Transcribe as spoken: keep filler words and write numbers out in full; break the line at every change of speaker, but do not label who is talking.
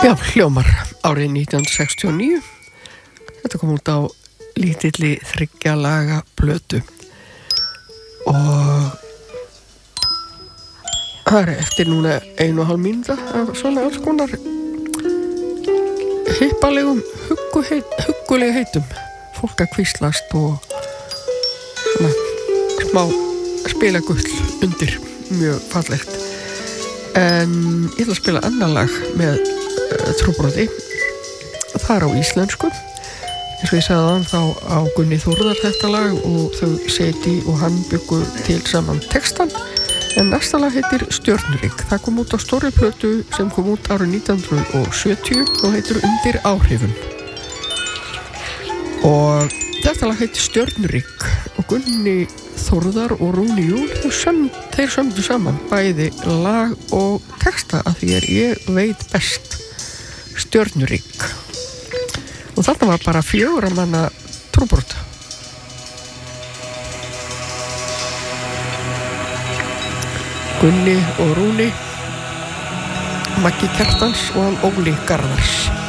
Já, hljómar árið nítján hundruð sextíu og níu. Þetta kom út á lítilli þriggja laga plötu og það er eftir núna einu og hálf mínúta af svona alls konar hippalegum huggulega heitum, fólk að hvíslast og svona smá spilagull undir, mjög fallegt. En ég ætla að spila annar lag með uh, Trúbroti. Það er á íslensku. Eins og ég sagði þann þá á Gunni Þórðar þetta lag og þau Seti og hann byggu til saman textan. En næsta lag heitir Stjörnurík. Það kom út á stóri plötu sem kom út árið nítján hundruð sjötíu og heitir Undir áhrifum. Og þetta lag heitir Stjörnurík og Gunni Þórðar og Rúni Júl sömd, þeir sömdu saman bæði lag og texta að því er ég veit best Stjörnurík. Og þarna var bara fjögurra manna trúbrot. Gunni og Rúni, Maggi Kjartans og hann Óli Garðars.